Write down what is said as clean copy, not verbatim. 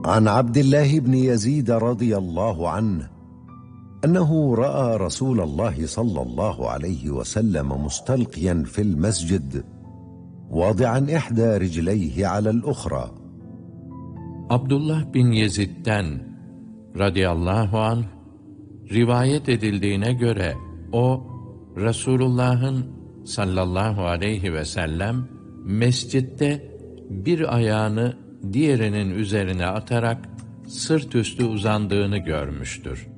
عن عبد الله بن يزيد رضي الله عنه أنه رأى رسول الله صلى الله عليه وسلم مستلقيا في المسجد واضعا إحدى رجليه على الأخرى. Abdullah bin Yezid'den radıyallahu anh rivayet edildiğine göre o Resulullah'ın sallallahu aleyhi ve sellem mescitte bir ayağını diğerinin üzerine atarak sırt üstü uzandığını görmüştür.